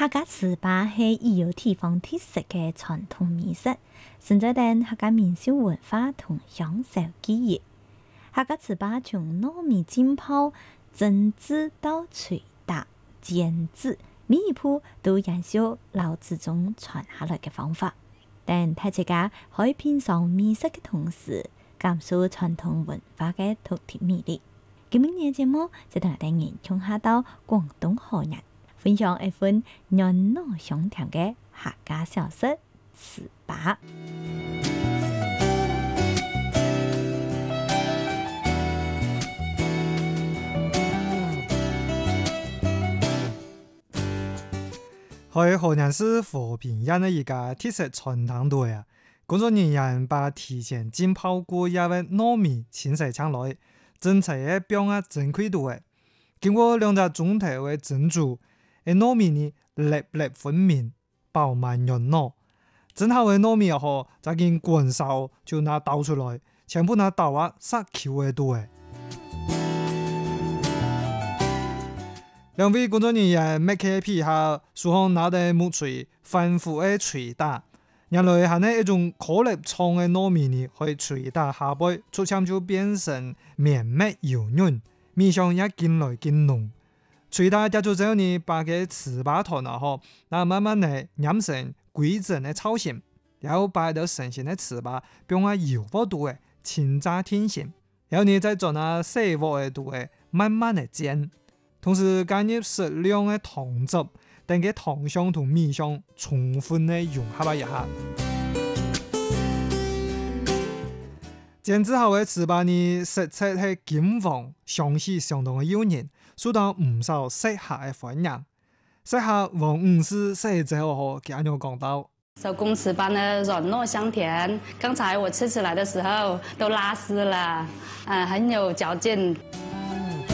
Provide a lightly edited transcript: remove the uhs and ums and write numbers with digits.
客家糍粑係已有地方特色嘅傳統美食，存在等客家民俗文化同享受記憶。客家糍粑從糯米浸泡、蒸製到捶打、煎製，每一步都沿照老祖宗傳下來嘅方法。但大家可以品嘗美食嘅同時，感受傳統文化嘅獨特魅力。今日節目就同大家研究下到廣東河人，分享一份暖糯香甜嘅客家小食糍粑。 喺河南市和平縣的一個特色傳統隊啊，工作人員把提前浸泡過一位糯米清洗出來，整齊嘅表啊整塊度嘅，經過2個鐘頭嘅蒸煮，糯米呢粒粒分明，飽滿潤糯。蒸好嘅糯米又好，再經滾燒就拿倒出來，全部拿倒啊殺球嘅度嘅。兩位工作人員擘開皮下，手上拿着木錘，反覆嘅捶打。原來係呢一種顆粒狀嘅糯米呢，可以捶打下背，出槍就變成綿密柔軟，味香也更來更濃。捶打結束之後呢，把個糍粑團啊嗬，那慢慢地染成規整嘅造型，然後擺到成型嘅糍粑，用下油鑊度嘅清炸天線，然後呢再做那細鑊嘅度嘅慢慢地煎。同時加入適量嘅糖汁，等佢糖香同米香充分嘅融合一下。煎製後嘅糍粑呢，色澤係金黃，香氣相當嘅誘人，受到唔少食客嘅歡迎。食客王五是食之後佢咁樣講到： 手工糍粑呢軟糯香甜，剛才我吃起來的時候都拉絲了，很有嚼勁。